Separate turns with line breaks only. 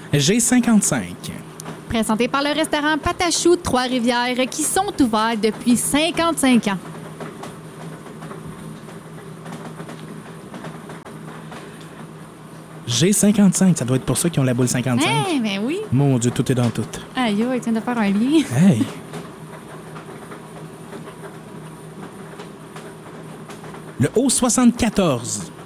G55.
Présenté par le restaurant Patachou de Trois-Rivières qui sont ouverts depuis 55 ans.
G55, ça doit être pour ça qu'ils ont la boule 55.
Eh, ben oui.
Mon Dieu, tout est dans tout.
Aïe, il vient de faire un lien.
Hey! Le O74.